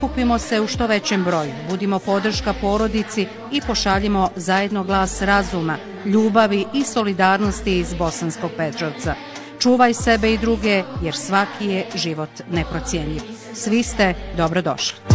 Kupimo se u što većem broju, budimo podrška porodici i pošaljimo zajedno glas razuma, ljubavi i solidarnosti iz Bosanskog Petrovca. Čuvaj sebe i druge, jer svaki je život neprocijenjiv. Svi ste dobrodošli.